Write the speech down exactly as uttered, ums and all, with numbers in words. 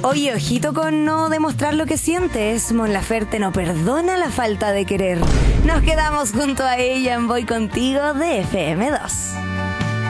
Oye, ojito con no demostrar lo que sientes. Mon Laferte no perdona la falta de querer. Nos quedamos junto a ella en Voy Contigo de F M dos.